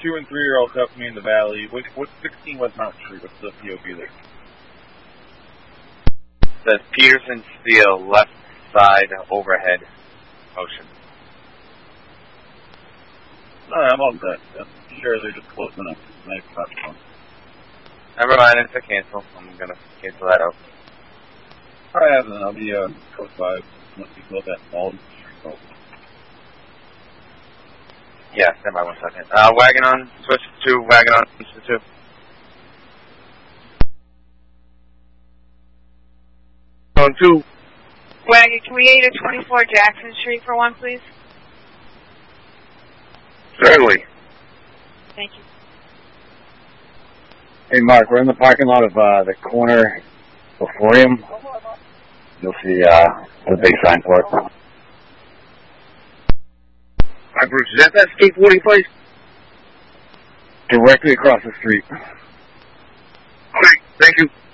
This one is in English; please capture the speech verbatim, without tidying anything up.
two and three are all up me in the valley. What, what's sixteen West Mountain Street? What's the P O V there? Says Peterson Steel, left side overhead motion. Alright, I'm all set. I'm sure they're just close enough. Nice touch phone. Never mind, it's a cancel. I'm gonna cancel that out. Alright, then I'll be uh, close by once you fill that all. Oh. Yeah, stand by one second. Uh, wagon on, switch to two, wagon on, switch to two. On two. Wagon, can we get a twenty-four Jackson Street for one, please? Certainly. Thank you. Hey, Mark, we're in the parking lot of uh, the corner before him. You'll see uh, the big sign for it. All right, Bruce, is that that skateboarding place? Directly across the street. All right, thank you.